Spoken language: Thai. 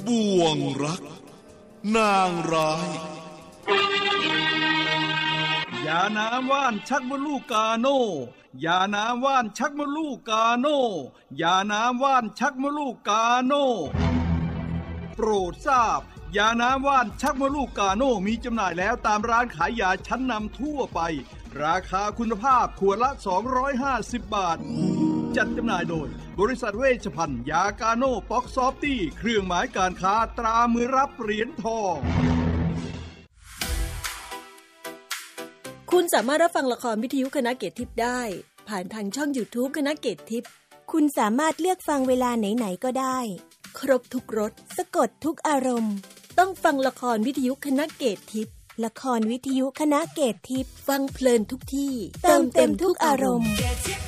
บ่วงรักนางร้ายยาน้ำว่านชักมดลูกกาโน่ยาน้ำว่านชักมดลูกกาโน่ยาน้ำว่านชักมดลูกกาโน่โปรดทราบยาน้ำว่านชักมดลูกกาโน่มีจำหน่ายแล้วตามร้านขายยาชั้นนำทั่วไปราคาคุณภาพขวดละ250 บาทจัดจำหน่ายโดยบริษัทเวชภัณฑ์ยากาโน่ป๊อกซอฟตี้เครื่องหมายการค้าตรามือรับเหรียญทองคุณสามารถรับฟังละครวิทยุคณะเกตทิพย์ได้ผ่านทางช่อง YouTube คณะเกตทิพย์คุณสามารถเลือกฟังเวลาไหนๆก็ได้ครบทุกรสสะกดทุกอารมณ์ต้องฟังละครวิทยุคณะเกตทิพย์ละครวิทยุคณะเกตทิพย์ฟังเพลินทุกที่เติมเต็มทุกอารมณ์